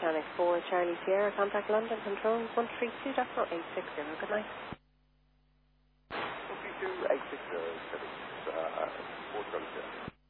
Mechanic 4, Charlie Sierra, contact London Control 132.860. Good night. 132.860, 4 Charlie Sierra.